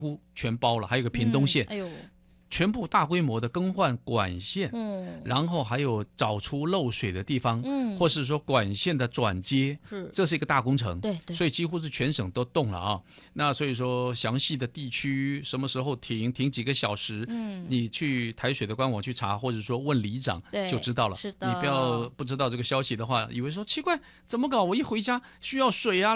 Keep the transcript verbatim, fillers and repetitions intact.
乎全包了，还有个屏东县， 嗯、哎呦， 全部大规模的更换管线， 嗯， 然后还有找出漏水的地方， 嗯， 或是说管线的转接， 是， 这是一个大工程， 对对， 所以几乎是全省都动了啊。那所以说详细的地区什么时候停，停几个小时， 嗯， 你去台水的官网去查，或者说问里长就知道了。 是的， 你不要不知道这个消息的话，以为说奇怪怎么搞，我一回家需要水啊。